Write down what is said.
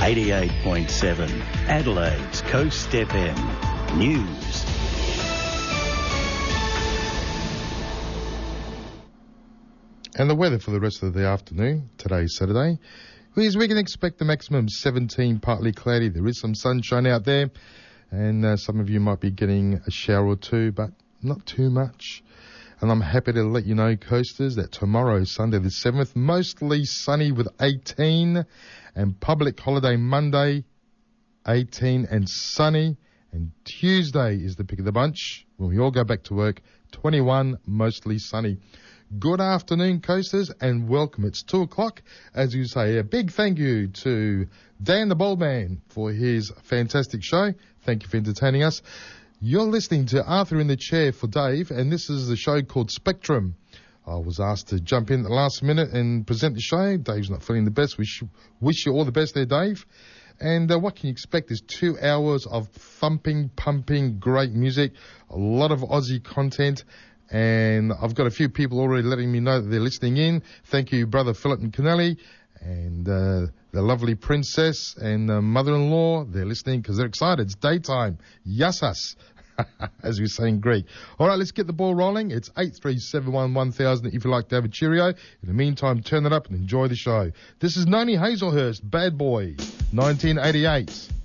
88.7 Adelaide's Coast FM News. And the weather for the rest of the afternoon, today Saturday, is we can expect the maximum 17, partly cloudy. There is some sunshine out there, and some of you might be getting a shower or two, but not too much. And I'm happy to let you know, coasters, that tomorrow, Sunday the 7th, mostly sunny with 18, and public holiday Monday, 18 and sunny, and Tuesday is the pick of the bunch when we all go back to work, 21, mostly sunny. Good afternoon, coasters, and welcome. It's 2 o'clock. As you say, a big thank you to Dan the Bold Man for his fantastic show. Thank you for entertaining us. You're listening to Arthur in the Chair for Dave, and this is the show called Spectrum. I was asked to jump in at the last minute and present the show. Dave's not feeling the best. We wish you all the best there, Dave. And what can you expect? There's 2 hours of thumping, pumping, great music, a lot of Aussie content. And I've got a few people already letting me know that they're listening in. Thank you, Brother Philip and Kennelly, and the lovely Princess and mother-in-law. They're listening because they're excited. It's daytime. Yassas, as we say in Greek. All right, let's get the ball rolling. It's 83711000 if you'd like to have a cheerio. In the meantime, turn it up and enjoy the show. This is Noni Hazelhurst, Bad Boy, 1988.